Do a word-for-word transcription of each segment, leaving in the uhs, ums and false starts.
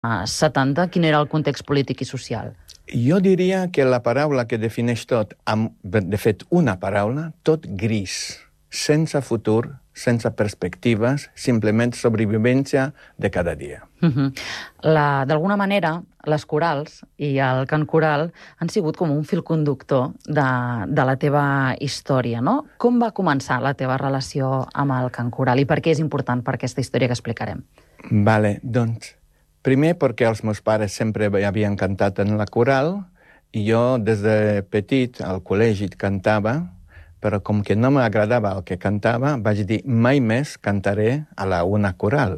setanta, quin era el context polític i social? Jo diria que la paraula que defineix tot, amb, de fet, una paraula, tot gris, sense futur, sense perspectives, simplement sobrevivència de cada dia. Uh-huh. La, d'alguna manera, les corals i el cant coral han sigut com un fil conductor de, de la teva història, no? Com va començar la teva relació amb el cant coral i per què és important per aquesta història que explicarem? Vale, doncs, primer perquè els meus pares sempre havien cantat en la coral i jo des de petit al col·legi cantava, però com que no m'agradava el que cantava, vaig dir mai més cantaré a la una coral.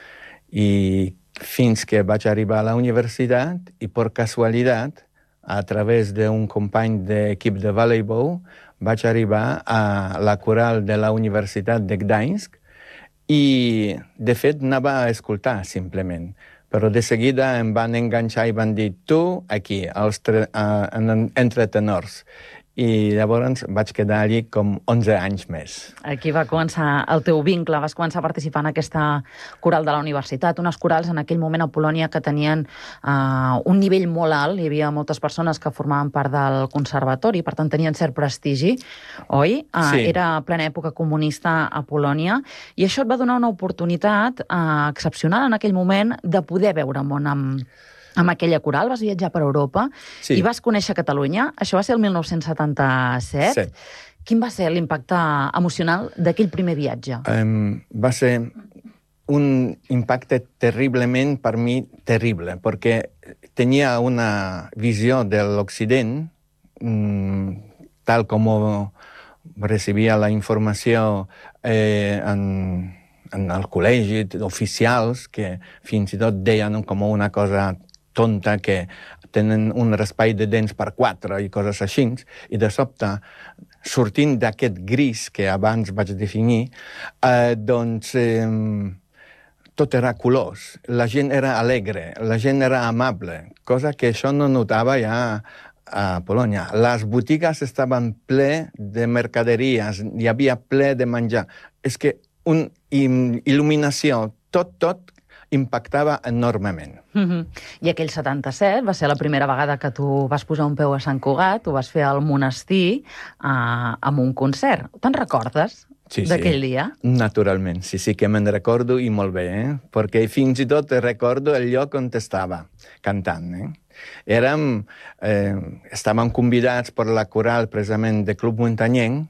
I fins que vaig arribar a la universitat i per casualitat, a través d'un company d'equip de voleibol, vaig arribar a la coral de la Universitat de Gdańsk i, de fet, anava a escoltar, simplement. Però de seguida em van enganxar i van dir tu, aquí, als tre- uh, en, entre tenors. I llavors vaig quedar allí com onze anys més. Aquí va començar el teu vincle, vas començar a participar en aquesta coral de la universitat, unes corals en aquell moment a Polònia que tenien uh, un nivell molt alt, hi havia moltes persones que formaven part del conservatori, per tant tenien cert prestigi, oi? Uh, sí. Era plena època comunista a Polònia, i això et va donar una oportunitat uh, excepcional en aquell moment de poder veure món amb... amb aquella coral, vas viatjar per Europa sí. i vas conèixer Catalunya. Això va ser el mil nou-cents setanta-set. Sí. Quin va ser l'impacte emocional d'aquell primer viatge? Um, va ser un impacte terriblement, per mi, terrible, perquè tenia una visió de l'Occident, um, tal com recibia la informació eh, en... en el col·legi, oficials, que fins i tot deien com una cosa tonta, que tenen un raspall de dents per quatre i coses així, i de sobte, sortint d'aquest gris que abans vaig definir, eh, doncs eh, tot era colors, la gent era alegre, la gent era amable, cosa que això no notava ja a Polònia. Les botigues estaven ple de mercaderies, hi havia ple de menjar. És que una il·luminació, tot, tot, impactava enormement. Mm-hmm. I aquell setanta-set va ser la primera vegada que tu vas posar un peu a Sant Cugat, ho vas fer al monestir uh, amb un concert. Te'n recordes sí, d'aquell sí. dia? Naturalment, sí, sí que me'n recordo i molt bé, eh? Perquè fins i tot recordo el lloc on estava cantant. Eh? Érem, eh, estàvem convidats per la coral precisament de Club Muntanyenc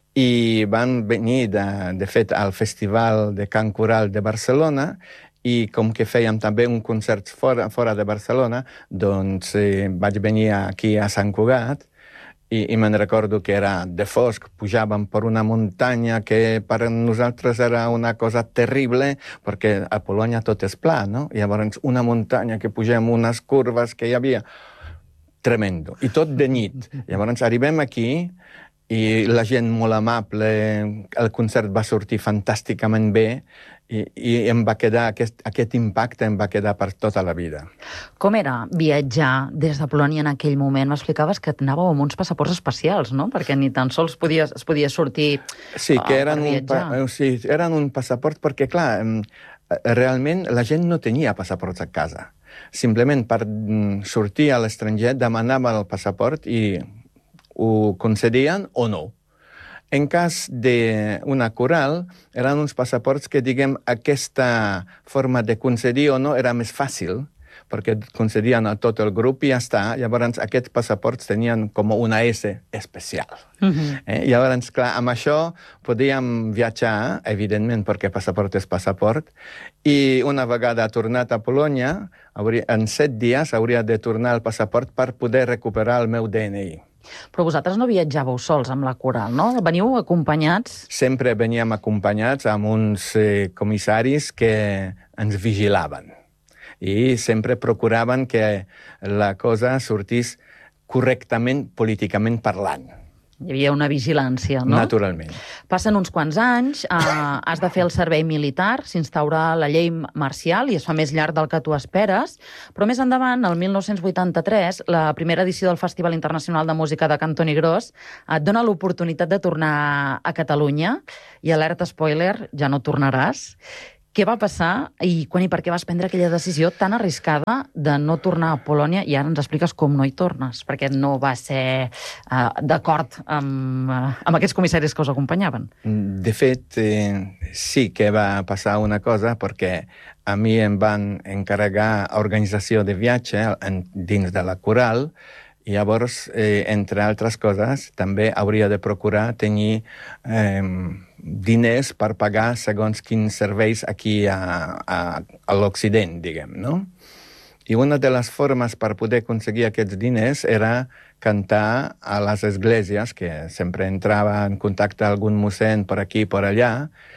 i van venir, de, de fet, al Festival de Cant Coral de Barcelona i com que fèiem també un concert fora, fora de Barcelona, doncs eh, vaig venir aquí a Sant Cugat i, i me'n recordo que era de fosc, pujàvem per una muntanya que per nosaltres era una cosa terrible, perquè a Polònia tot és pla, no? I llavors una muntanya que pugem unes curves que hi havia, tremendo, i tot de nit. Llavors arribem aquí i la gent molt amable, el concert va sortir fantàsticament bé i, i em va quedar, aquest, aquest impacte em va quedar per tota la vida. Com era viatjar des de Polònia en aquell moment? M'explicaves que anàveu amb uns passaports especials, no? Perquè ni tan sols podia, es podia sortir sí, que eren per viatjar. Un, sí, eren un passaport perquè, clar, realment la gent no tenia passaports a casa. Simplement per sortir a l'estranger demanava el passaport i ho concedien o no. En cas d'una coral, eren uns passaports que, diguem, aquesta forma de concedir o no era més fàcil, perquè concedien a tot el grup i ja està. Llavors, aquests passaports tenien com una S especial. Uh-huh. eh? Llavors, clar, amb això podíem viatjar, evidentment, perquè passaport és passaport, i una vegada tornat a Polònia, hauria, en set dies hauria de tornar el passaport per poder recuperar el meu D N I. Però vosaltres no viatjàveu sols amb la coral, no? Veniu acompanyats? Sempre veníem acompanyats amb uns eh, comissaris que ens vigilaven. I sempre procuraven que la cosa sortís correctament, políticament parlant. Hi havia una vigilància, no? Naturalment. Passen uns quants anys, eh, has de fer el servei militar, s'instaura la llei marcial i es fa més llarg del que tu esperes, però més endavant, el mil nou-cents vuitanta-tres, la primera edició del Festival Internacional de Música de Cantoni Gros et dona l'oportunitat de tornar a Catalunya i, alerta spoiler, ja no tornaràs. Què va passar i quan i per què vas prendre aquella decisió tan arriscada de no tornar a Polònia i ara ens expliques com no hi tornes? Perquè no va ser uh, d'acord amb, uh, amb aquests comissaris que us acompanyaven. De fet, eh, sí que va passar una cosa perquè a mi em van encarregar organització de viatge en, dins de la Coral i llavors, eh, entre altres coses, també hauria de procurar tenir eh, diners per pagar segons quins serveis aquí a, a, a l'Occident, diguem, no? I una de les formes per poder aconseguir aquests diners era cantar a les esglésies, que sempre entrava en contacte algun mossèn per aquí i per allà,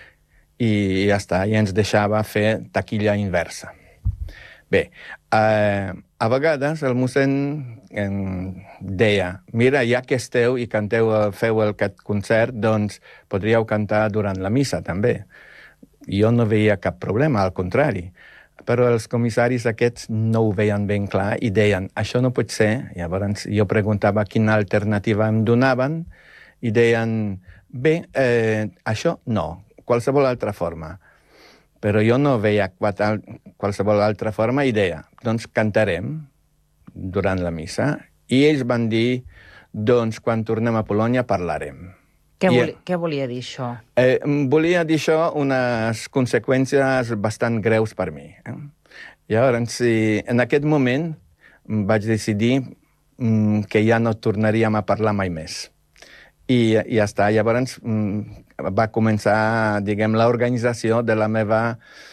i ja està, i ens deixava fer taquilla inversa. Bé, eh, a vegades el mossèn eh, deia, mira, ja que esteu i canteu, feu aquest concert, doncs podríeu cantar durant la missa també. Jo no veia cap problema, al contrari. Però els comissaris aquests no ho veien ben clar i deien, això no pot ser. Llavors jo preguntava quina alternativa em donaven i deien, bé, eh, això no, qualsevol altra forma. Però jo no veia qualsevol altra forma i deia, doncs cantarem durant la missa. I ells van dir, doncs quan tornem a Polònia parlarem. Què, voli, I, què volia dir això? Eh, volia dir això unes conseqüències bastant greus per mi. Eh? Llavors, en aquest moment vaig decidir mm, que ja no tornaríem a parlar mai més. I, i ja està. Llavors mm, va començar, diguem, l'organització de la meva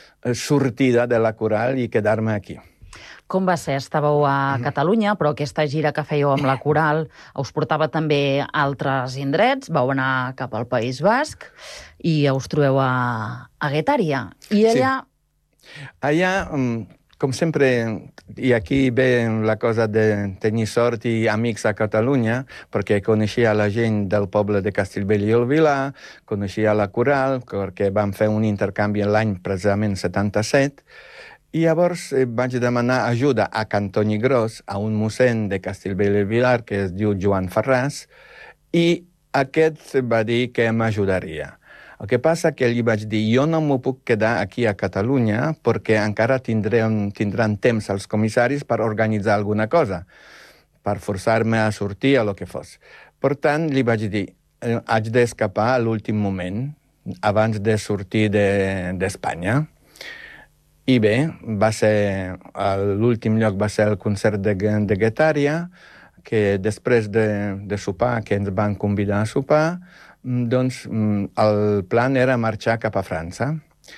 sortida de la Coral i quedar-me aquí. Com va ser? Estàveu a Catalunya, però aquesta gira que fèieu amb la Coral us portava també a altres indrets, vau anar cap al País Basc i us trobeu a, a Guetària. I allà... Sí. Allà, com sempre, i aquí ve la cosa de tenir sort i amics a Catalunya, perquè coneixia la gent del poble de Castellbell i el Vilar, coneixia la Coral, perquè vam fer un intercanvi l'any precisament setanta-set, i llavors eh, vaig demanar ajuda a Cantoni Gros, a un mossèn de Castellbell i Vilar, que es diu Joan Ferràs, i aquest va dir que m'ajudaria. El que passa que li vaig dir, jo no m'ho puc quedar aquí a Catalunya perquè encara tindrem, tindran temps els comissaris per organitzar alguna cosa, per forçar-me a sortir o el que fos. Per tant, li vaig dir, eh, haig d'escapar a l'últim moment, abans de sortir d'Espanya. De, I bé, va ser, l'últim lloc va ser el concert de, de Guetària, que després de, de sopar, que ens van convidar a sopar, doncs el plan era marxar cap a França.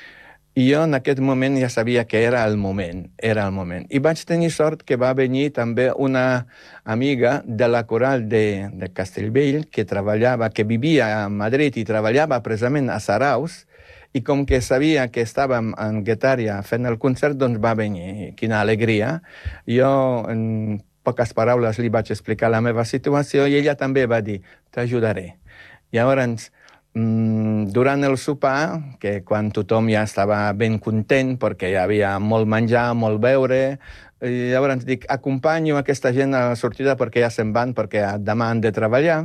I jo en aquest moment ja sabia que era el moment, era el moment. I vaig tenir sort que va venir també una amiga de la Coral de, de Castellbell, que treballava, que vivia a Madrid i treballava precisament a Saraus, i com que sabia que estàvem en Guetària fent el concert, doncs va venir. Quina alegria. Jo, en poques paraules, li vaig explicar la meva situació i ella també va dir, t'ajudaré. Llavors, durant el sopar, que quan tothom ja estava ben content perquè hi havia molt menjar, molt beure, llavors dic, acompanyo aquesta gent a la sortida perquè ja se'n van, perquè demà han de treballar.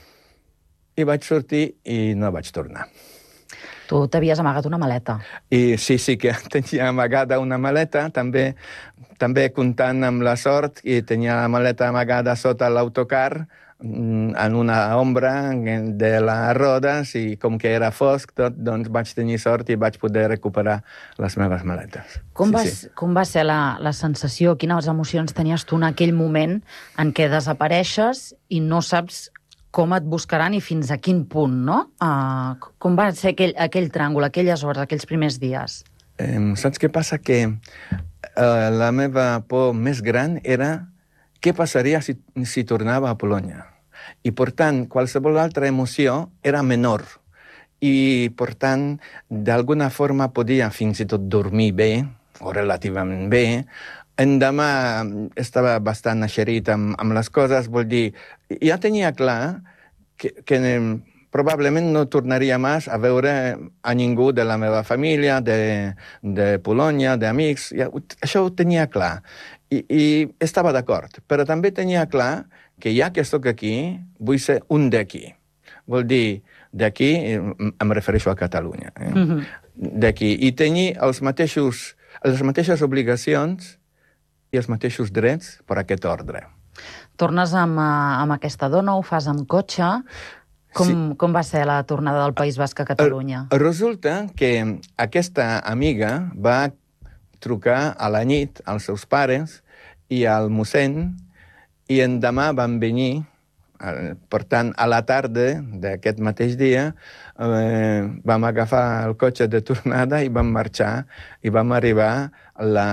I vaig sortir i no vaig tornar. Tu t'havies amagat una maleta. I sí, sí que tenia amagada una maleta, també, també comptant amb la sort, i tenia la maleta amagada sota l'autocar, en una ombra de les rodes, i com que era fosc tot, doncs vaig tenir sort i vaig poder recuperar les meves maletes. Com, sí, va, sí. com va ser la, la sensació, quines emocions tenies tu en aquell moment en què desapareixes i no saps com et buscaran i fins a quin punt, no? Uh, com va ser aquell, aquell tràngol, aquelles hores, aquells primers dies? Eh, saps què passa? Que uh, la meva por més gran era què passaria si, si tornava a Polònia. I, per tant, qualsevol altra emoció era menor. I, per tant, d'alguna forma podia fins i tot dormir bé, o relativament bé. Endemà estava bastant eixerit amb, amb les coses, vol dir, ja tenia clar que, que probablement no tornaria més a veure a ningú de la meva família, de, de Polònia, d'amics, ja, això ho tenia clar. I, i estava d'acord, però també tenia clar que ja que soc aquí, vull ser un d'aquí. Vol dir, d'aquí em refereixo a Catalunya. Eh? Mm-hmm. d'aquí. I tenir els mateixos, les mateixes obligacions i els mateixos drets per aquest ordre. Tornes amb, amb aquesta dona, ho fas amb cotxe. Com, sí. com va ser la tornada del País Basc a Catalunya? Resulta que aquesta amiga va trucar a la nit als seus pares i al mossèn i endemà van venir. Per tant, a la tarda d'aquest mateix dia eh, vam agafar el cotxe de tornada i vam marxar i vam arribar la,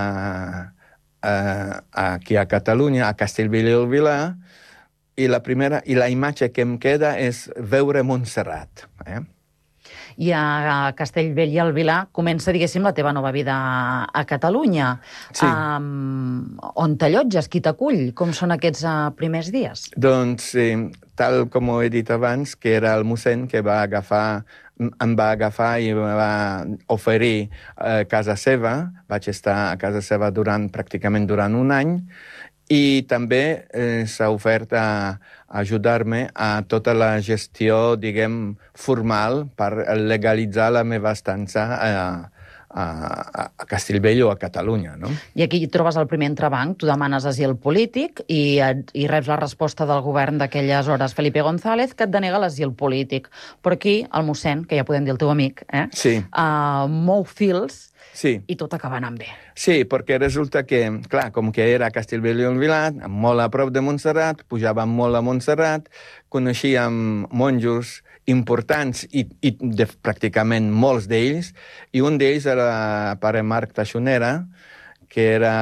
eh, aquí a Catalunya, a Castellbell i el Vilar, i la primera i la imatge que em queda és veure Montserrat. Eh? I a Castellbell i el Vilar comença, diguéssim, la teva nova vida a Catalunya. Sí. Um, on t'allotges? Qui t'acull? Com són aquests uh, primers dies? Doncs, eh, tal com ho he dit abans, que era el mossèn que va agafar, em va agafar i em va oferir eh, casa seva. Vaig estar a casa seva durant, pràcticament durant un any. I també eh, s'ha ofert a ajudar-me a tota la gestió, diguem, formal per legalitzar la meva estança a, a, a Castellbell o a Catalunya, no? I aquí trobes el primer entrebanc, tu demanes asil polític i, i reps la resposta del govern d'aquelles hores, Felipe González, que et denega l'asil polític. Però aquí el mossèn, que ja podem dir el teu amic, eh? Sí. Uh, mou fils. Sí. I tot acaba anant bé. Sí, perquè resulta que, clar, com que era a Castellbell i el Vilar, molt a prop de Montserrat, pujàvem molt a Montserrat, coneixíem monjos importants i, i de, pràcticament molts d'ells, i un d'ells era pare Marc Taxonera, que era,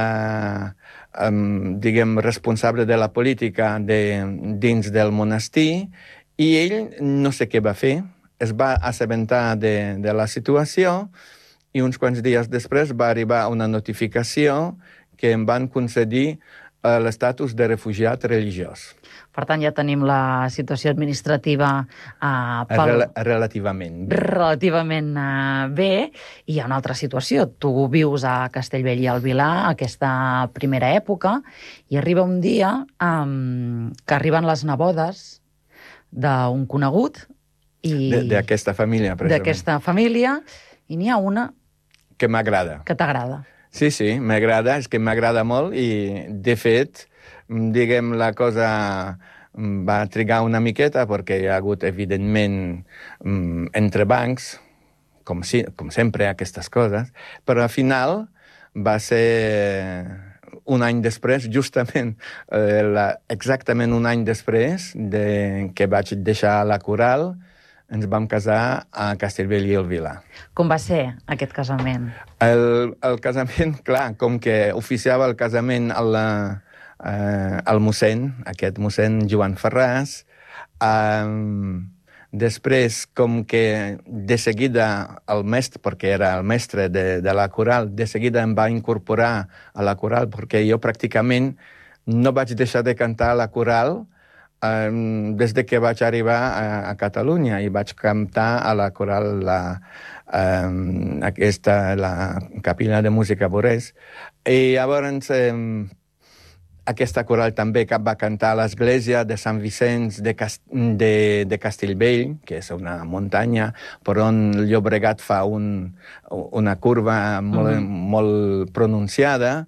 um, diguem, responsable de la política de, dins del monestir, i ell no sé què va fer, es va assabentar de, de la situació, i uns quants dies després va arribar una notificació que em van concedir uh, l'estatus de refugiat religiós. Per tant, ja tenim la situació administrativa uh, pel... Rel relativament bé. Relativament uh, bé. I hi ha una altra situació. Tu vius a Castellbell i al Vilar, aquesta primera època, i arriba un dia um, que arriben les nebodes d'un conegut i... D'aquesta família, precisament. D'aquesta família, i n'hi ha una que m'agrada. Que t'agrada. Sí, sí, m'agrada, és que m'agrada molt i, de fet, diguem, la cosa va trigar una miqueta perquè hi ha hagut, evidentment, entrebancs, com, si, com sempre, aquestes coses, però al final va ser un any després, justament, eh, la, exactament un any després de que vaig deixar la coral, ens vam casar a Castellbell i el Vilar. Com va ser aquest casament? El, el casament, clar, com que oficiava el casament al, eh, al mossèn, aquest mossèn Joan Ferràs, eh, després, com que de seguida el mestre, perquè era el mestre de, de la coral, de seguida em va incorporar a la coral, perquè jo pràcticament no vaig deixar de cantar a la coral Um, des de que vaig arribar a, a Catalunya i vaig cantar a la coral la, um, aquesta, la capella de música Borès. I llavors um, aquesta coral també que va cantar a l'església de Sant Vicenç de, Cast de, de Castellbell, que és una muntanya per on el Llobregat fa un, una curva molt, mm-hmm. molt pronunciada.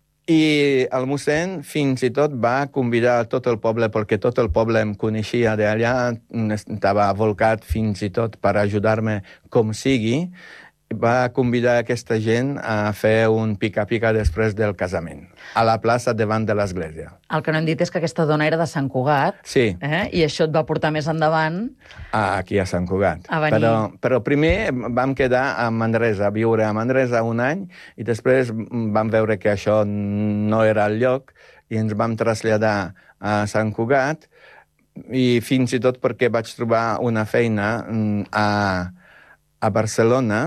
I el mossèn fins i tot va convidar tot el poble, perquè tot el poble em coneixia d'allà, estava volcat fins i tot per ajudar-me com sigui, va convidar aquesta gent a fer un pica-pica després del casament, a la plaça davant de l'església. El que no hem dit és que aquesta dona era de Sant Cugat, sí. eh? I això et va portar més endavant... Ah, aquí a Sant Cugat. A venir. Però, però primer vam quedar a Manresa, a viure a Manresa un any, i després vam veure que això no era el lloc, i ens vam traslladar a Sant Cugat, i fins i tot perquè vaig trobar una feina a, a Barcelona,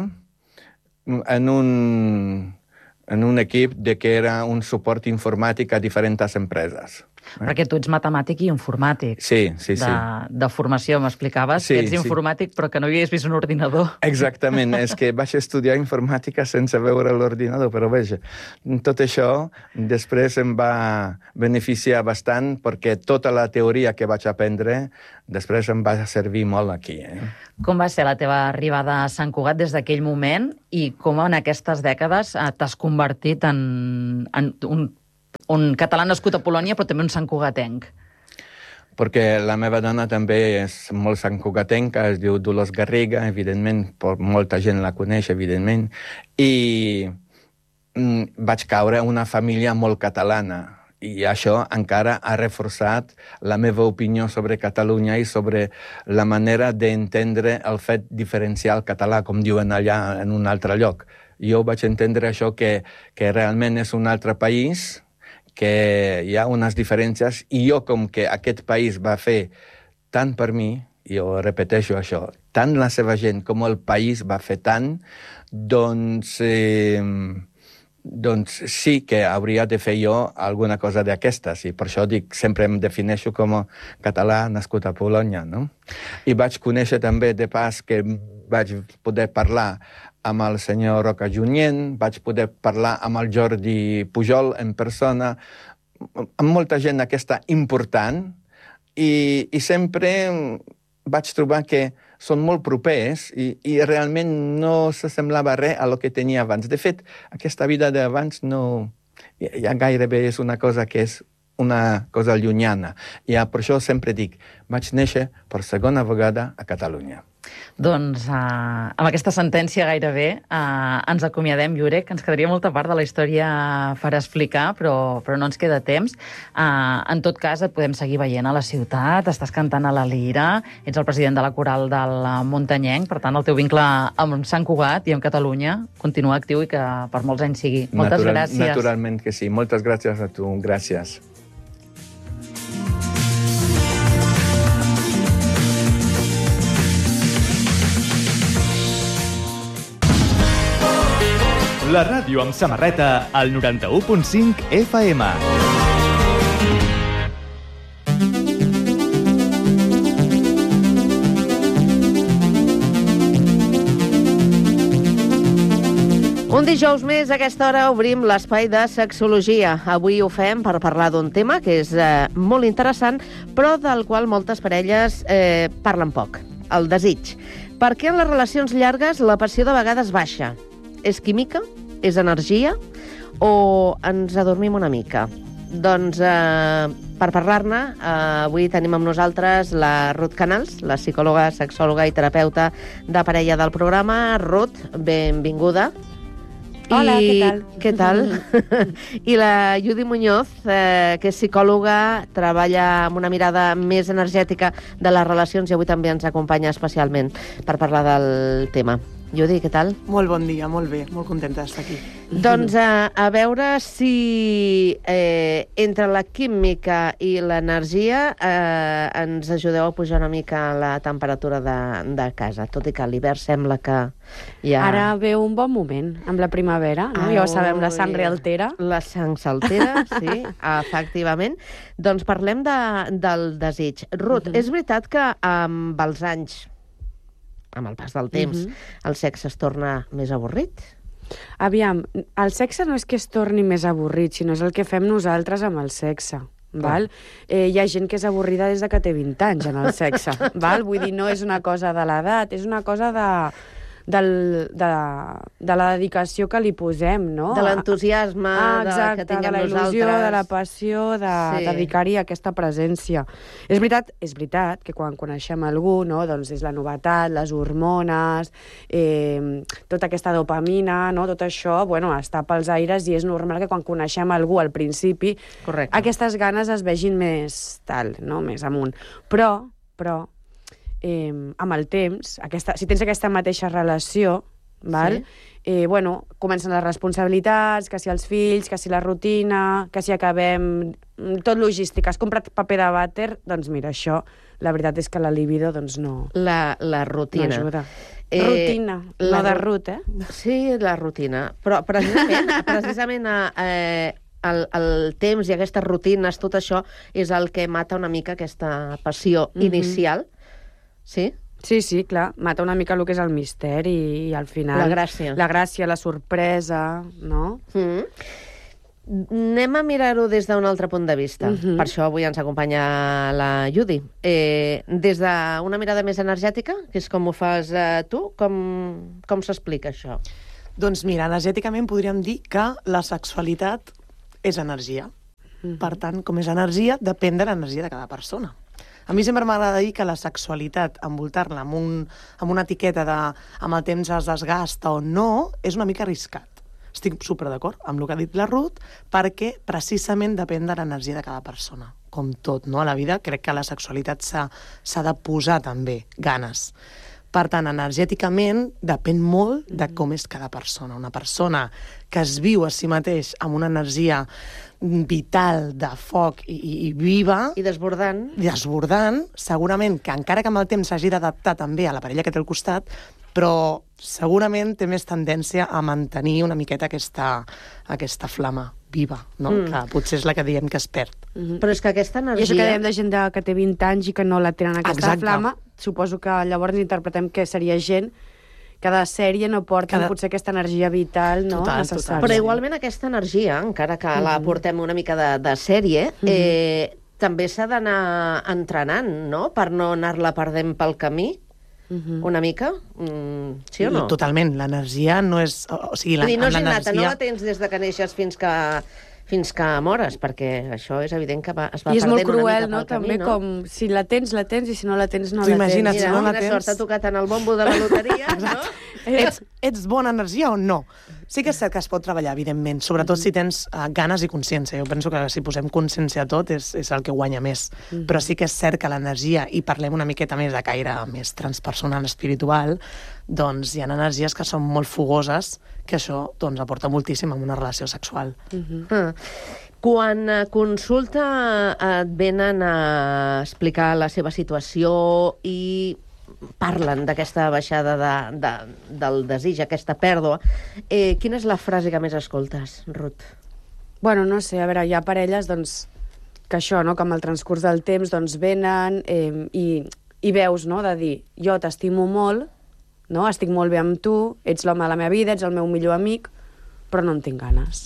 en un, en un equip de que era un suport informàtic a diferents empreses. Perquè tu ets matemàtic i informàtic. Sí, sí, sí. De, de formació, m'explicaves, sí, que ets sí. informàtic però que no havies vist un ordinador. Exactament, és que vaig estudiar informàtica sense veure l'ordinador, però veja, tot això després em va beneficiar bastant perquè tota la teoria que vaig aprendre després em va servir molt aquí. Eh? Com va ser la teva arribada a Sant Cugat des d'aquell moment i com en aquestes dècades t'has convertit en, en un un català nascut a Polònia, però també un santcugatenc? Perquè la meva dona també és molt santcugatenca, es diu Dolors Garriga, evidentment, molta gent la coneix, evidentment, i mm, vaig caure en una família molt catalana, i això encara ha reforçat la meva opinió sobre Catalunya i sobre la manera d'entendre el fet diferencial català, com diuen allà en un altre lloc. Jo vaig entendre això que, que realment és un altre país, que hi ha unes diferències, i jo, com que aquest país va fer tant per mi, jo repeteixo això, tant la seva gent com el país va fer tant, doncs, eh, doncs sí que hauria de fer jo alguna cosa d'aquestes, i per això dic, sempre em defineixo com a català nascut a Polònia, no? I vaig conèixer també, de pas, que vaig poder parlar amb el senyor Roca Junyent, vaig poder parlar amb el Jordi Pujol en persona, amb molta gent aquesta important, i, i sempre vaig trobar que són molt propers i, i realment no s'assemblava res a lo que tenia abans. De fet, aquesta vida d'abans no... ja gairebé és una cosa que és una cosa llunyana. I per això sempre dic, vaig néixer per segona vegada a Catalunya. Doncs uh, amb aquesta sentència gairebé uh, ens acomiadem, Jurek, que ens quedaria molta part de la història per explicar, però, però no ens queda temps. Uh, en tot cas, et podem seguir veient a la ciutat, estàs cantant a la Lira, ets el president de la coral del Muntanyenc, per tant, el teu vincle amb Sant Cugat i amb Catalunya continua actiu i que per molts anys sigui. Moltes Natural, gràcies. Naturalment que sí. Moltes gràcies a tu. Gràcies. La ràdio amb samarreta al noranta-u punt cinc F M. Un dijous més, a aquesta hora, obrim l'espai de sexologia. Avui ho fem per parlar d'un tema que és eh, molt interessant, però del qual moltes parelles eh, parlen poc, el desig. Per què en les relacions llargues la passió de vegades baixa? És química? És energia? O ens adormim una mica? Doncs eh, per parlar-ne, eh, avui tenim amb nosaltres la Ruth Canals, la psicòloga, sexòloga i terapeuta de parella del programa. Ruth, benvinguda. Hola, I, què tal? Què tal? I la Judy Muñoz, eh, que és psicòloga, treballa amb una mirada més energètica de les relacions i avui també ens acompanya especialment per parlar del tema. Judy, què tal? Molt bon dia, molt bé, molt contenta d'estar aquí. Doncs a, a veure si eh, entre la química i l'energia eh, ens ajudeu a pujar una mica la temperatura de, de casa, tot i que a l'hivern sembla que ja... Ara ve un bon moment, amb la primavera, no? Ah, Ja ho sabem, la sang ui, realtera. La sang s'altera, sí, efectivament. Doncs parlem de, del desig. Ruth, uh -huh. és veritat que amb els anys, amb el pas del temps, uh -huh. el sexe es torna més avorrit? Aviam, el sexe no és que es torni més avorrit, sinó és el que fem nosaltres amb el sexe. Val? Eh, hi ha gent que és avorrida des de que té vint anys en el sexe. Val? Vull dir, no és una cosa de l'edat, és una cosa de... Del, de, de la dedicació que li posem, no? De l'entusiasme ah, exacte, que tinguem de la il·lusió, nosaltres. de la passió, de Sí. dedicar-hi aquesta presència. És veritat, és veritat que quan coneixem algú, no, doncs és la novetat, les hormones, eh, tota aquesta dopamina, no, tot això, bueno, està pels aires i és normal que quan coneixem algú al principi, Correcte. aquestes ganes es vegin més tal, no, més amunt. Però, però, Eh, amb el temps, aquesta, si tens aquesta mateixa relació, val? Sí. Eh, bueno, comencen les responsabilitats, que si els fills, que si la rutina, que si acabem... Tot logístic. Has comprat paper de vàter? Doncs mira, això, la veritat és que la libido doncs no, La, la rutina. no ajuda. Eh, rutina, la no de ru- rut, eh? Sí, la rutina. Però precisament, precisament eh, el, el temps i aquestes rutines, tot això, és el que mata una mica aquesta passió mm-hmm. inicial. Sí? Sí, sí, clar. Mata una mica el que és el misteri i al final... La gràcia. La gràcia, la sorpresa, no? Mm. Anem a mirar-ho des d'un altre punt de vista. Mm-hmm. Per això avui ens acompanya la Judy. Eh, des d'una mirada més energètica, que és com ho fas eh, tu, com, com s'explica això? Doncs mira, energèticament podríem dir que la sexualitat és energia. Mm-hmm. Per tant, com és energia, depèn de l'energia de cada persona. A mi sempre m'agrada dir que la sexualitat, envoltar-la amb, un, amb una etiqueta de amb el temps es desgasta o no, és una mica arriscat. Estic super d'acord amb el que ha dit la Ruth, perquè precisament depèn de l'energia de cada persona. Com tot, no? A la vida crec que la sexualitat s'ha de posar també ganes. Per tant, energèticament depèn molt de com és cada persona. Una persona que es viu a si mateix amb una energia vital, de foc i, i, i viva... I desbordant. I desbordant, segurament que encara que amb el temps s'hagi d'adaptar també a la parella que té al costat, però segurament té més tendència a mantenir una miqueta aquesta, aquesta flama viva, no? Mm. Que potser és la que diem que es perd. Mm-hmm. Però és que aquesta energia... I això que dèiem de gent de, que té vint anys i que no la tenen aquesta Exacte. flama, suposo que llavors interpretem que seria gent que de sèrie no porten Cada... potser aquesta energia vital, no? Total, necessària. total. Però igualment aquesta energia, encara que mm-hmm. la portem una mica de, de sèrie, Mm-hmm. eh, també s'ha d'anar entrenant, no?, per no anar-la perdent pel camí. Mm-hmm. Una mica? Mm, sí o no? Totalment. L'energia no és... O sigui, la, Vull dir, no és innata, l'energia... no la tens des de que neixes fins que, fins que mores, perquè això és evident que va, es va I és perdent molt cruel, una mica no? pel camí, També no? com si la tens, la tens, i si no la tens, no Tu la imagina't, tens. si Mira, no la quina tens- sort, t'ha tocat en el bombo de la loteria, no? Ets, ets bona energia o no? Sí que és cert que es pot treballar, evidentment, sobretot si tens uh, ganes i consciència. Jo penso que si posem consciència a tot és, és el que guanya més. Mm-hmm. Però sí que és cert que l'energia, i parlem una miqueta més de caire més transpersonal, espiritual, doncs hi ha energies que són molt fogoses, que això doncs, aporta moltíssim en una relació sexual. Mm-hmm. Ah. Quan a consulta et venen a explicar la seva situació i parlen d'aquesta baixada de, de, del desig, aquesta pèrdua, eh, quina és la frase que més escoltes, Ruth? Bueno, no sé, a veure, hi ha parelles, doncs, que això, no?, que amb el transcurs del temps, doncs, venen eh, i, i veus, no?, de dir, jo t'estimo molt, no?, estic molt bé amb tu, ets l'home de la meva vida, ets el meu millor amic, però no en tinc ganes.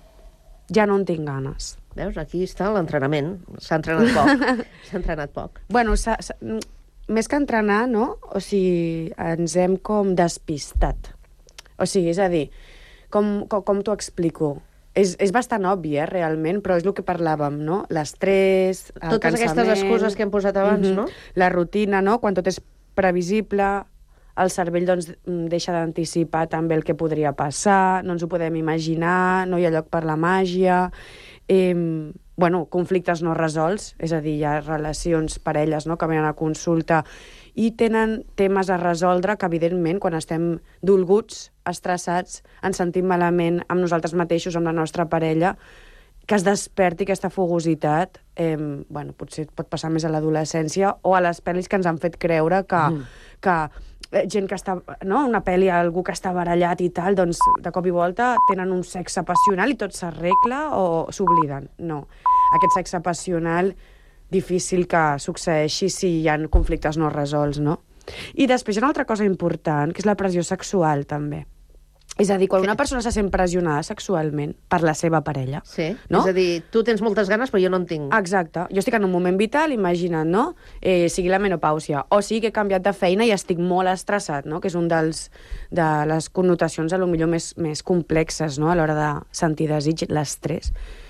Ja no en tinc ganes. Veus, aquí està l'entrenament. S'ha entrenat poc. S'ha entrenat poc. Bueno, s'ha, s'ha, més que entrenar, no?, o sigui, ens hem com despistat. O sigui, és a dir, com, com, com t'ho explico? És, és bastant obvi, eh, realment, però és el que parlàvem, no? L'estrès, el Totes cansament... aquestes excuses que hem posat abans, mm-hmm, no? La rutina, no?, quan tot és previsible, el cervell doncs, deixa d'anticipar també el que podria passar, no ens ho podem imaginar, no hi ha lloc per la màgia... Eh, bueno, conflictes no resolts, és a dir, hi ha relacions, parelles, no?, que venen a consulta i tenen temes a resoldre que, evidentment, quan estem dolguts, estressats, ens sentim malament amb nosaltres mateixos, amb la nostra parella, que es desperti aquesta fogositat, eh, bueno, potser pot passar més a l'adolescència o a les pel·lis que ens han fet creure que, mm. que gent que està, no?, una pel·li, algú que està barallat i tal, doncs de cop i volta tenen un sexe passional i tot s'arregla o s'obliden. No. Aquest sexe passional difícil que succeeixi si hi ha conflictes no resolts, no? I després hi ha una altra cosa important, que és la pressió sexual, també. És a dir, quan una persona se sent pressionada sexualment per la seva parella... Sí, no? És a dir, tu tens moltes ganes, però jo no en tinc. Exacte. Jo estic en un moment vital, imagina't, no? Eh, sigui la menopàusia, o sigui que he canviat de feina i estic molt estressat, no? Que és un dels, de les connotacions a lo millor més, més complexes, no?, a l'hora de sentir desig, l'estrès.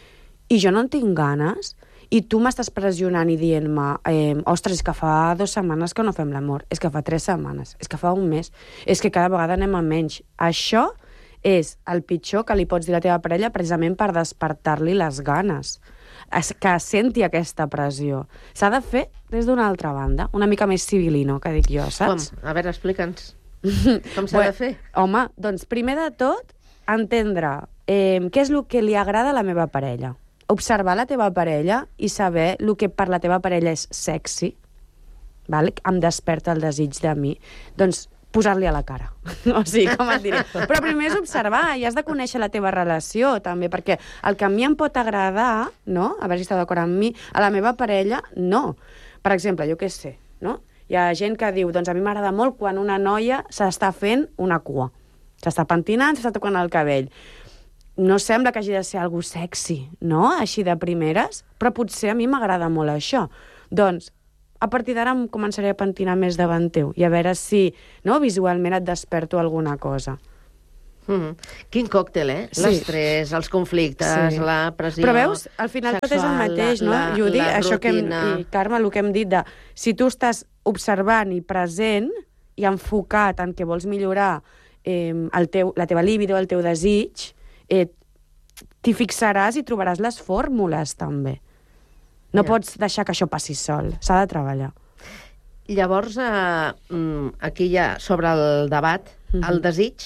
I jo no en tinc ganes, i tu m'estàs pressionant i dient-me eh, ostres, és que fa dues setmanes que no fem l'amor, és que fa tres setmanes, és que fa un mes, és que cada vegada anem a menys. Això és el pitjor que li pots dir a la teva parella precisament per despertar-li les ganes, que senti aquesta pressió. S'ha de fer des d'una altra banda, una mica més civilino, que dic jo, saps? Com? A veure, explica'ns. Com s'ha de fer? Home, doncs primer de tot, entendre eh, què és el que li agrada a la meva parella. Observar la teva parella i saber el que per la teva parella és sexy, val? Em desperta el desig de mi. Doncs posar-li a la cara. O sigui, com et diré. Però primer és observar i has de conèixer la teva relació, també, perquè el que a mi em pot agradar, no?, a veure si esteu d'acord amb mi, a la meva parella, no. Per exemple, jo què sé, no? Hi ha gent que diu, doncs a mi m'agrada molt quan una noia s'està fent una cua. S'està pentinant, s'està tocant el cabell. No sembla que hagi de ser algo sexy, no?, així de primeres, però potser a mi m'agrada molt això. Doncs, a partir d'ara em començaré a pentinar més davant teu i a veure si, no, visualment et desperto alguna cosa. Mm. Quin còctel, eh? Sí. L'estrès, els conflictes, Sí. la pressió Però veus, al final tot és el sexual, mateix, no, la, Judi? la Això que hem, rutina. i Carme, el que hem dit de si tu estàs observant i present i enfocat en què vols millorar eh, el teu, la teva libido, el teu desig, eh, t'hi fixaràs i trobaràs les fórmules, també. No Ja. pots deixar que això passi sol, s'ha de treballar. Llavors, eh, aquí ja, sobre el debat, Mhm. el desig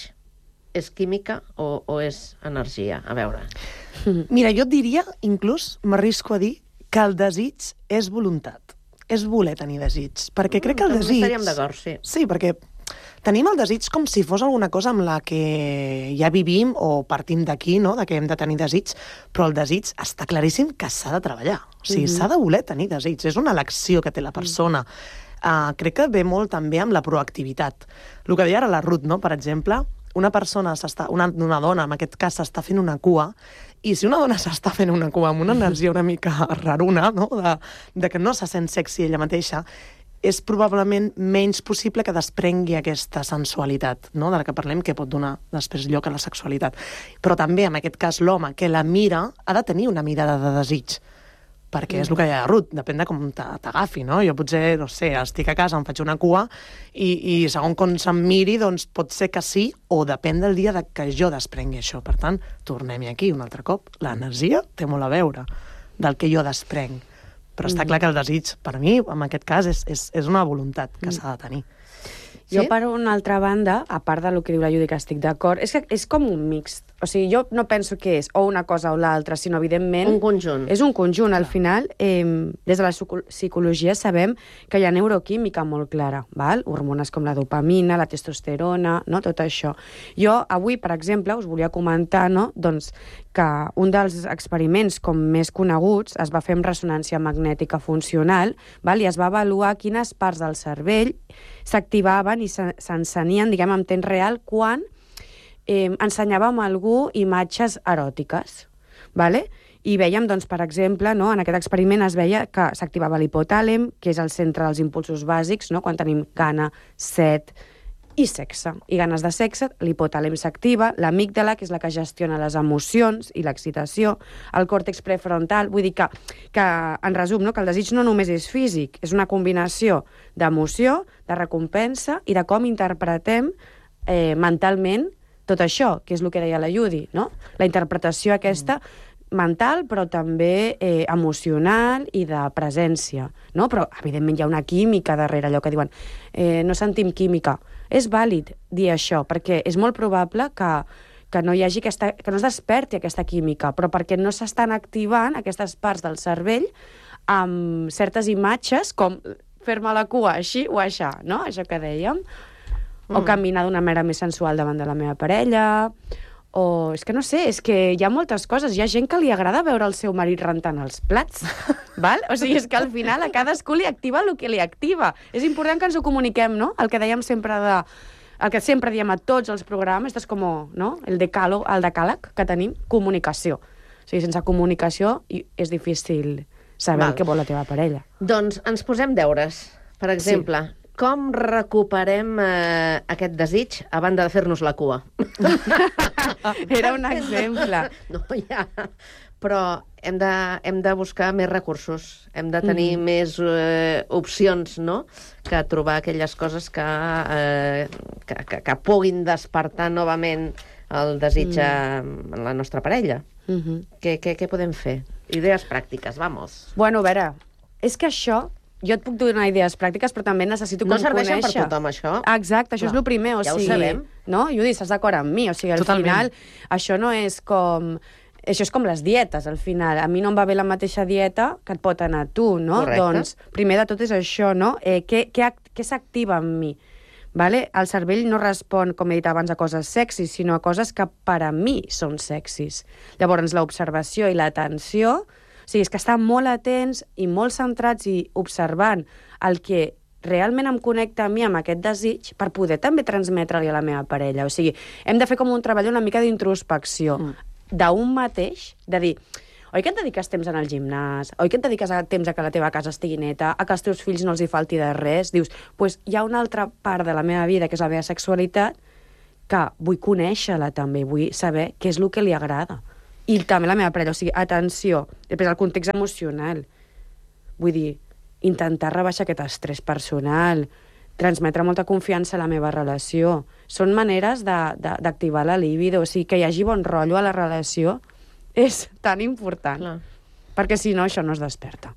és química o, o és energia? A veure. Mira, jo et diria, inclús, m'arrisco a dir, que el desig és voluntat. És voler tenir desig. Perquè crec que el També desig... estaríem d'acord, sí. Sí, perquè tenim el desig com si fos alguna cosa amb la que ja vivim o partim d'aquí, no?, de que hem de tenir desig, però el desig està claríssim que s'ha de treballar. O sigui, Mhm. s'ha de voler tenir desig. És una elecció que té la persona. Uh, crec que ve molt també amb la proactivitat. El que deia ara la Ruth, no?, per exemple, una persona, s'està, una, una dona, en aquest cas, s'està fent una cua, i si una dona s'està fent una cua amb una energia una mica raruna, no?, de, de que no se sent sexy ella mateixa, és probablement menys possible que desprengui aquesta sensualitat, no?, de la que parlem, que pot donar després lloc a la sexualitat. Però també, en aquest cas, l'home que la mira ha de tenir una mirada de desig, perquè és el que deia Ruth, depèn de com t'agafi, no? Jo potser, no sé, estic a casa, em faig una cua i, i segons com se'm miri, doncs pot ser que sí, o depèn del dia de que jo desprengui això. Per tant, tornem-hi aquí un altre cop. L'energia té molt a veure del que jo desprenc. Però està clar que el desig, per mi, en aquest cas, és, és, és una voluntat que s'ha de tenir. Jo, Sí? per una altra banda, a part del que diu la Judi, que estic d'acord, és que és com un mixt. O sigui, jo no penso que és o una cosa o l'altra, sinó, evidentment... Un conjunt. És un conjunt. Al final, eh, des de la psicologia sabem que hi ha neuroquímica molt clara, val? Hormones com la dopamina, la testosterona, no? Tot això. Jo, avui, per exemple, us volia comentar, no?, doncs, que un dels experiments com més coneguts es va fer amb ressonància magnètica funcional, val? I es va avaluar quines parts del cervell s'activaven i s'encenien, diguem, en temps real, quan eh, ensenyàvem a algú imatges eròtiques. Vale? I vèiem, doncs, per exemple, no, en aquest experiment es veia que s'activava l'hipotàlem, que és el centre dels impulsos bàsics, no, quan tenim gana, set i sexe. I ganes de sexe, l'hipotàlem s'activa, l'amígdala, que és la que gestiona les emocions i l'excitació, el còrtex prefrontal. Vull dir que, que en resum, no, que el desig no només és físic, és una combinació d'emoció, de recompensa i de com interpretem eh, mentalment tot això, que és el que deia la Judi, no? La interpretació aquesta mental, però també eh, emocional i de presència, no? Però, evidentment, hi ha una química darrere, allò que diuen eh, no sentim química. És vàlid dir això, perquè és molt probable que, que no hi hagi aquesta, que no es desperti aquesta química, però perquè no s'estan activant aquestes parts del cervell amb certes imatges, com fer-me la cua així o aixà, no? Això que dèiem. O caminar d'una manera més sensual davant de la meva parella, o... És que no sé, és que hi ha moltes coses. Hi ha gent que li agrada veure el seu marit rentant els plats, val? O sigui, és que al final a cadascú li activa el que li activa. És important que ens ho comuniquem, no? El que dèiem sempre de... El que sempre diem a tots els programes, és com, no?, el decàleg, el decàleg que tenim, comunicació. O sigui, sense comunicació és difícil saber Val. el que vol la teva parella. Doncs ens posem deures. Per exemple, sí. Com recuperem eh, aquest desig a banda de fer-nos la cua? Era un exemple. No, ja. Però hem de, hem de buscar més recursos, hem de tenir mm. més eh, opcions, no?, que trobar aquelles coses que, eh, que, que, que puguin despertar novament el desig mm. en la nostra parella. Mm-hmm. Què, què, què podem fer? Idees pràctiques, vamos. Bueno, a veure, és que això... Jo et puc donar idees pràctiques, però també necessito no com serveixen conèixer. per tothom, això. Exacte, això no. és el primer. O ja sigui, ho sabem. No? Judi, estàs d'acord amb mi? O sigui, al Totalment. final, això no és com... Això és com les dietes, al final. A mi no em va bé la mateixa dieta que et pot anar a tu, no? Correcte. Doncs, primer de tot és això, no? Eh, què què, què s'activa en mi? Vale? El cervell no respon, com he dit abans, a coses sexis, sinó a coses que per a mi són sexis. Llavors, l'observació i l'atenció, o sigui, és que estar molt atents i molt centrats i observant el que realment em connecta a mi amb aquest desig per poder també transmetre-li a la meva parella. O sigui, hem de fer com un treball una mica d'introspecció mm. d'un mateix, de dir... Oi que et dediques temps en el gimnàs? Oi que et dediques a temps a que la teva casa estigui neta? A que als teus fills no els hi falti de res? Dius, pues, hi ha una altra part de la meva vida, que és la meva sexualitat, que vull conèixer-la també, vull saber què és el que li agrada. I també la meva parella, o sigui, atenció, després el context emocional. Vull dir, intentar rebaixar aquest estrès personal, transmetre molta confiança a la meva relació. Són maneres d'activar la libido, o sigui, que hi hagi bon rotllo a la relació, és tan important. Clar. Perquè si no, això no es desperta.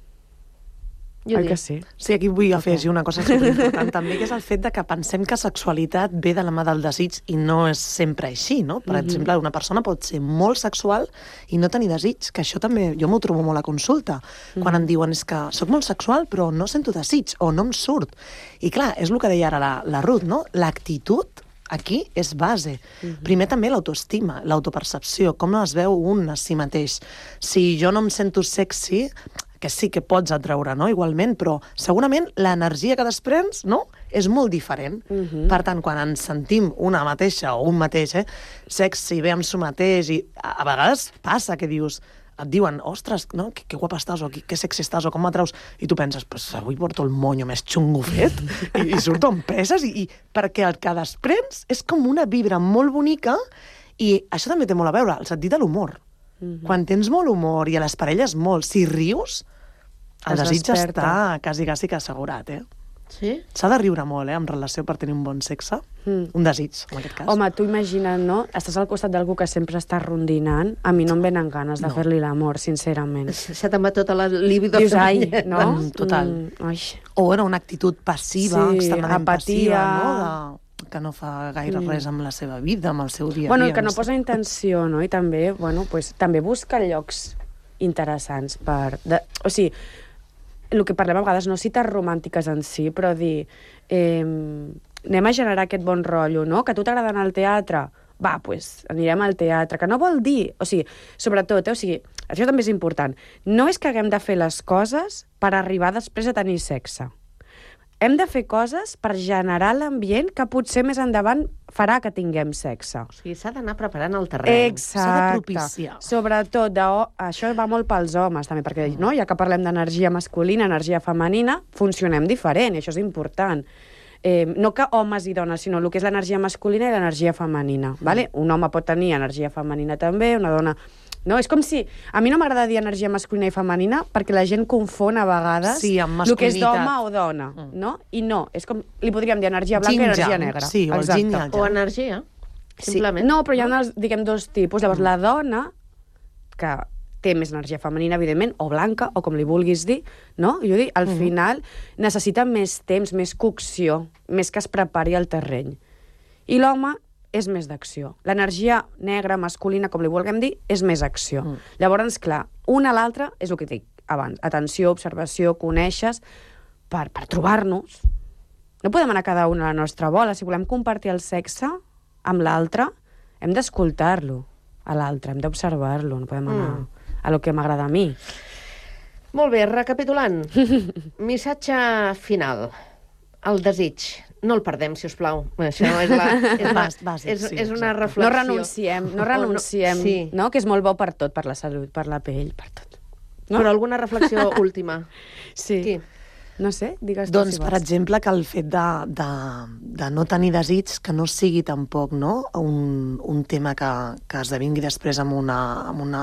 Jo Oi dic. que sí? Sí, aquí vull afegir una cosa superimportant també, que és el fet de que pensem que sexualitat ve de la mà del desig i no és sempre així, no? Per mm-hmm. exemple, una persona pot ser molt sexual i no tenir desig, que això també jo m'ho trobo molt a consulta. Mm-hmm. Quan em diuen és que soc molt sexual però no sento desig o no em surt. I clar, és el que deia ara la, la Ruth, no? L'actitud aquí és base. Uh-huh. Primer també l'autoestima, l'autopercepció, com es veu un a si mateix. Si jo no em sento sexy, que sí que pots atraure, no?, igualment, però segurament l'energia que desprens, no?, és molt diferent. Uh-huh. Per tant, quan ens sentim una mateixa o un mateix, eh, sexy, bé amb su mateix, i a, a vegades passa que dius... et diuen, ostres, no? que, que guapa estàs, o que, que sexy estàs, o com m'atraus, i tu penses, pues avui porto el monyo més xungo fet, i, i surto amb peses, i, i perquè el que desprens és com una vibra molt bonica, i això també té molt a veure, el sentit de l'humor. Mm-hmm. Quan tens molt humor, i a les parelles molt, si rius, el es desig desperta. està quasi, quasi que assegurat, eh? Sí? S'ha de riure molt, eh, en relació per tenir un bon sexe. Mm. Un desig, en aquest cas. Home, tu imagina't, no? Estàs al costat d'algú que sempre està rondinant. A mi no em venen ganes de no. fer-li l'amor, sincerament. Se te'n va tota la libido. Dius, ai, no? Mm, total. Mm, ai. O era una actitud passiva, Sí, extremadament apatia. passiva, no? De, que no fa gaire mm. res amb la seva vida, amb el seu dia a Bueno, dia. que no posa intenció, no? I també, bueno, pues, també busca llocs interessants per... De, o sigui, el que parlem a vegades, no cites romàntiques en si, però dir, eh, anem a generar aquest bon rotllo, no? Que a tu t'agrada anar al teatre, va, doncs pues, anirem al teatre, que no vol dir, o sigui, sobretot, eh, o sigui, això també és important, no és que haguem de fer les coses per arribar després a tenir sexe. Hem de fer coses per generar l'ambient que potser més endavant farà que tinguem sexe. O sigui, s'ha d'anar preparant el terreny. Exacte. S'ha de propiciar. Sobretot, de, això va molt pels homes, també, perquè no? Ja que parlem d'energia masculina, energia femenina, funcionem diferent, i això és important. Eh, no que homes i dones, sinó el que és l'energia masculina i l'energia femenina. Mm. Vale? Un home pot tenir energia femenina també, una dona... No, és com si... A mi no m'agrada dir energia masculina i femenina perquè la gent confon a vegades sí, amb el que és masculinitat. d'home o dona, mm. no? I no, és com... Li podríem dir energia blanca Yin i energia yang, negra. sí, o el Exacte. yin i el O energia, simplement. Sí. No, però hi ha, els, diguem, dos tipus. Llavors, mm. la dona, que té més energia femenina, evidentment, o blanca, o com li vulguis dir, no? Jo dic, al mm. final necessita més temps, més cocció, més que es prepari el terreny. I l'home és més d'acció. L'energia negra, masculina, com li vulguem dir, és més acció. Mm. Llavors, clar, una a l'altra és el que dic abans. Atenció, observació, coneixes, per, per trobar-nos. No podem anar cada una a la nostra bola. Si volem compartir el sexe amb l'altre, hem d'escoltar-lo a l'altre, hem d'observar-lo, no podem anar mm. a lo que m'agrada a mi. Molt bé, recapitulant. Missatge final. El desig. No el perdem, si us plau. Això és, la, és, la, bàsic, és, sí, és una exacte. reflexió. No renunciem, no renunciem, no, sí. no? Que és molt bo per tot, per la salut, per la pell, per tot. No? Però alguna reflexió última. Sí. Qui? No sé, digues tu Doncs, si per vols. exemple, que el fet de, de, de no tenir desig, que no sigui tampoc, no?, un, un tema que, que esdevingui després amb una, amb una,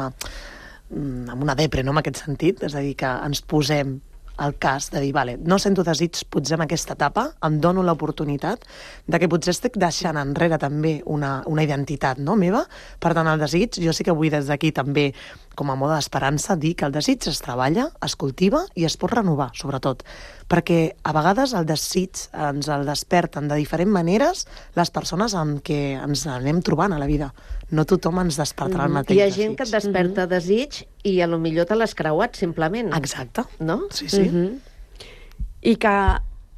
amb una depre, no?, en aquest sentit. És a dir, que ens posem el cas de dir, vale, no sento desig potser en aquesta etapa, em dono l'oportunitat de que potser estic deixant enrere també una, una identitat, no?, meva. Per tant, el desig, jo sí que vull des d'aquí també, com a mode d'esperança, dir que el desig es treballa, es cultiva i es pot renovar, sobretot. Perquè a vegades el desig ens el desperten de diferents maneres les persones amb què ens anem trobant a la vida. No tothom ens despertarà el mateix Hi ha desig. gent que et desperta desig i a lo millor te l'has creuat, simplement. Exacte. No? Sí, sí. Mm-hmm. I que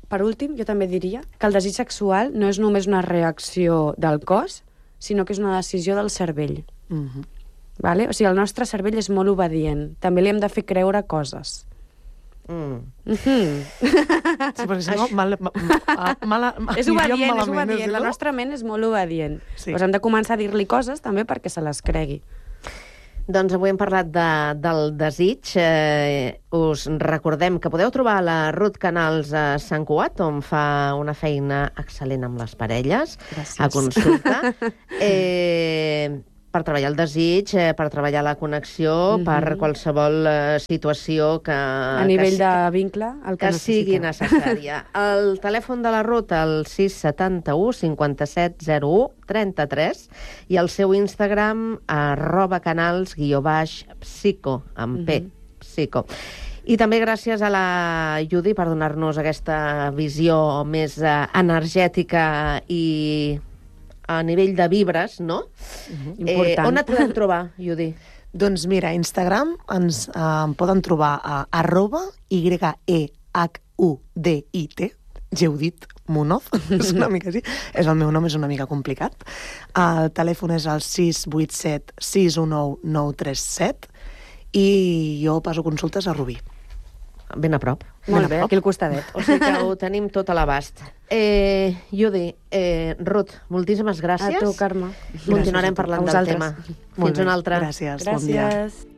per últim, jo també diria que el desig sexual no és només una reacció del cos, sinó que és una decisió del cervell. Mhm. Vale? O sigui, el nostre cervell és molt obedient. També li hem de fer creure coses. Mm. Mm-hmm. Sí, perquè si no, mal, ma, ma, mala, És obedient, és obedient. La nostra ment és molt obedient. Sí. Pues hem de començar a dir-li coses també perquè se les cregui. Doncs avui hem parlat de, del desig. Eh, us recordem que podeu trobar la Ruth Canals a Sant Cugat, on fa una feina excel·lent amb les parelles. Gràcies. A consulta. Eh, per treballar el desig, eh, per treballar la connexió, mm-hmm. per qualsevol eh, situació que... A nivell que, de vincle, el que, que sigui necessiteu. necessària. El telèfon de la Ruth, el sis setanta u cinquanta-set zero u trenta-tres, i el seu Instagram, arroba canals guió baix psico, amb P, Mhm. psico. I també gràcies a la Judy per donar-nos aquesta visió més eh, energètica i a nivell de vibres, no? Important. Eh, on et podem trobar, Judy? Doncs mira, a Instagram ens eh, poden trobar a arroba Y E H U D I T, Judit Munoz, és una mica així. És el meu nom, és una mica complicat. El telèfon és el sis vuit set sis u nou nou tres set i jo passo consultes a Rubí. Ben a prop. Molt bé, aquí al costadet. O sigui que ho tenim tot a l'abast. Eh, Judy, eh, Ruth, moltíssimes gràcies. A tu, Carme. Continuarem Gràcies a tu. parlant A del vosaltres. tema. Molt Fins bé. una altra. Gràcies, bon dia. Gràcies.